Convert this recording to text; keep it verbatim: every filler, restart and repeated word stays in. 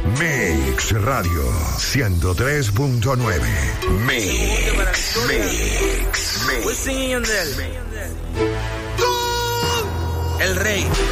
Mix Radio ciento tres punto nueve. Mix, Mix, Mix. El rey.